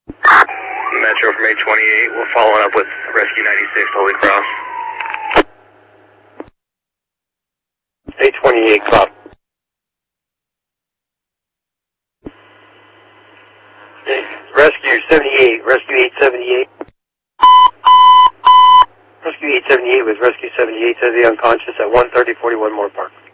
Metro from 828, we're following up with Rescue 96, Holy Cross. 828, copy. Rescue 78, Rescue 878. Rescue 878 with Rescue 78 says he unconscious at 130-41 Moore Park.